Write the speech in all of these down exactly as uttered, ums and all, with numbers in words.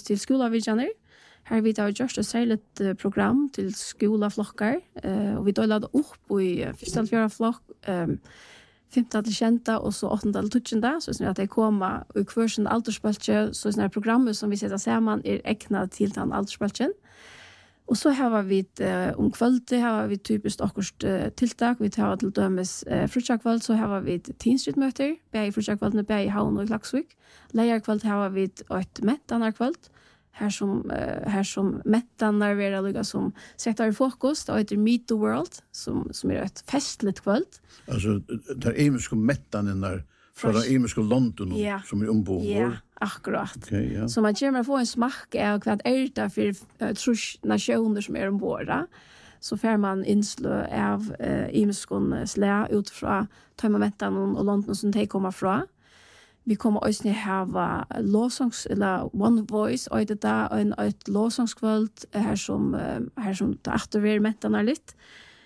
till skolavidjaner. Här vi har gjort ett särskilt uh, program till skolaflockar uh, och vi delade upp i första till fjärde flock um, femte till sjätte och så åttonde till tionde så att det kommer i kursen aldersspaltje så såna programmet som vi sätter samman är ägnat till den aldersspaltjen. Och så har vi ett uh, om kvällte har vi typiskt akkurat uh, tilltag vi tar till dömes uh, fruktkväll så har vi ett tingsrytmöte på fruktkvällen på i Havn och Klaksvik. Lejarkväll har vi ett mättanarkväll här som uh, här som mättanar vi är som sätter fokus då heter Meet the World som som är ett festligt kväll. Alltså där är mycket mättanen där från där är mycket London yeah. som är ombord. Ja, akkurat. Okay, yeah. Så man kommer få en smak av vad är det för uh, trus nationer som är ombord. Så får man inslö av uh, imskon slä utifrån tajmamettan och London som de kommer från. Vi kommer också ha lovsångs eller one voice och det där en ett lovsångskväll här som här som det aktiverar mättarna lite.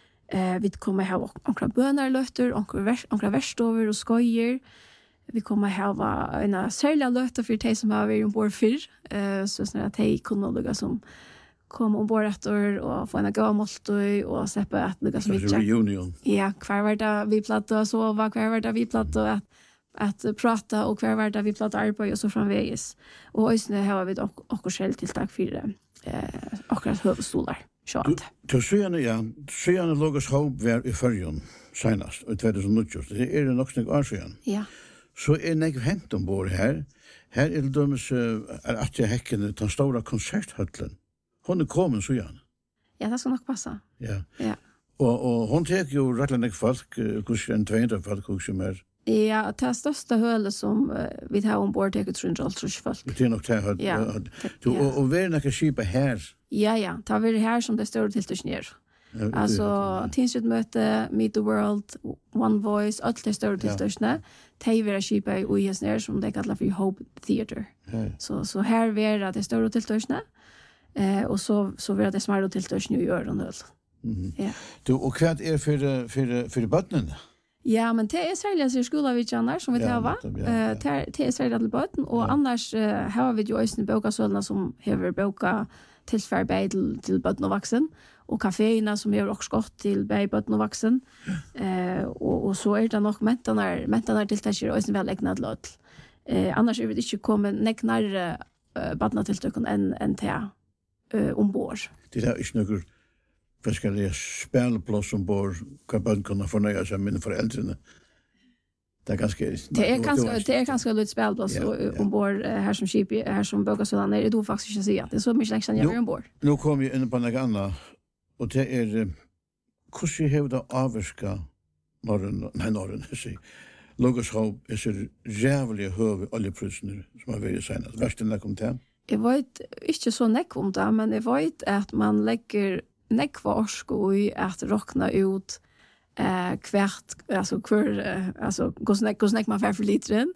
Eh vi kommer ha några bönarlötter och några verstover och skojer. Vi kommer ha en särskild lötter för de som har varit ombord för eh så så att de kunde lugga som kom ombord efter och få en gåva måltid och släppa att lugga som mycket. Reunion. Ja, kvar var det vi platta så var kvar var det vi platta att att prata och kvar var det vi platta arbete och så framvägs. Och just nu har vi dock också själv till tack för det. Eh akkurat huvudstolar. Så att. Du ser ja, ser en logos hope var i förjon senast och tjugonio. Det är det nog snägt år sedan. Ja. Så är det hänt ombord här. Här är det dömes är att jag häcken den stora konserthöllen. Hon är kommen så igen. Ja, det ska nog passa. Ja. Ja. Och och hon tar ju rättligt folk, kanske en tvåhundra folk kanske mer. Ja, det största hölet som uh, vi har ombord är tror jag alltså folk. Det är nog det här. Ja. Du och och är några skipa här. Ja, ja, det var det här som det står till till ner. Alltså tingsutmöte, Meet the World, One Voice, allt det står till till ner. Det var skipa i U S ner som det kallas för Hope Theater. Så så här var det står till till ner. Eh och så så var det smart till till ner i öronen. Mhm. Ja. Du och vad är för för för barnen? Ja, men det är särskilt så skolavidjanar som vi tar va. Eh det är särskilt till barnen och ja. Annars uh, har vi ju också bokasölna som har boka till förbered till, till barn och vuxen och kaféerna som har också gått till barn och vuxen. Eh och och så är det nog mättanar mättanar till täcker och väl ägnat låt. Eh annars är det inte kommer näknar uh, barna till tycken en en te uh, ombord. Det är inte något vad ska det spelplats ombord kan barn kunna förnöja sig med föräldrarna. Det är ganska det är ganska det är ganska lite spelplats yeah, ombord yeah. Här som skip här som bokasölna är det då faktiskt inte säga. Det är så mycket längre än jag är ombord. Nu kommer ju in på något annat och det är hur ska jag det avska norren nej norren så Logos Hope är så jävligt hög oljepriser som har varit senast. Värst den kom till. Jag vet inte så näck om det men jag vet att man lägger näck varsko i att rockna ut eh kvärt alltså kvar eh, alltså hur snack hur snack man för litren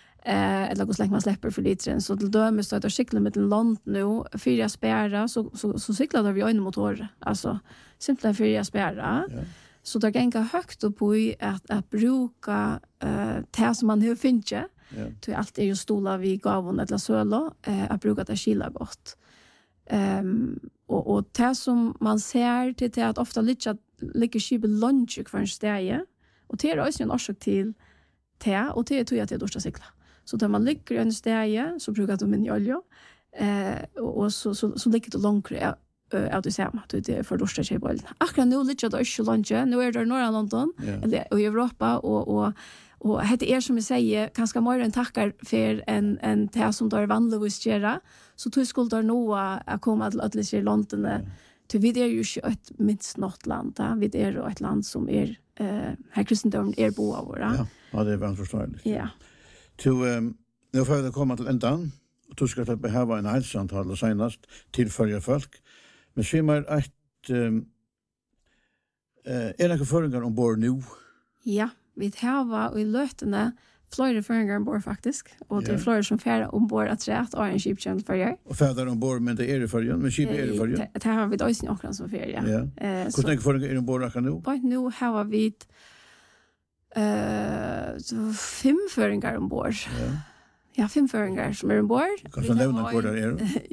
eh eller hur snack man släpper för litren så till dömes så att jag cyklar med en land nu fyra spärra så så så cyklar vi en motor alltså simpelt fyra spärra ja. Så det gänga högt upp i att att bruka eh det som man har finche ja. Till allt är ju stolar vi gav eller sölo eh att bruka det skilla gott. Ehm um, och och det som man ser till det att ofta lite ligger skip lunch för en stege och det är också en orsak till te och det tror jag att det är dåsta cykla. Så där man ligger en stege så brukar de min olja eh och så så så ligger det långt eh att det samma det är för dåsta skip bollen. Akkurat nu ligger det också lunch nu är det norra London yeah. Eller i Europa och och och det är som jag säger ganska mer än tackar för en en te som där vanligtvis göra så tror skulle där nå att komma till att läsa i London. Mm. För vi är ju ett minst något land där. Vi är ett land som är eh här kristendomen är bo av våra. Ja, ja det är väl förståeligt. Ja. Till um, nu får det komma till ändan och du ska ta behöva en hälsoantal senast till förra folk. Men ser man att um, eh är det förringar ombord nu? Ja, vi har i lötene flera förringar ombord faktiskt och det är flera som färd ombord att rätt och en ship channel för er. Och färdar ombord men det är det för igen, men ship är det för igen. Det har vi då i också som för ja. Eh så hur förringar är ombord kan nu? På nu har vi eh så fem förringar ombord. Ja. Ja, fem förringar som är ombord. Kan du nämna vad det är?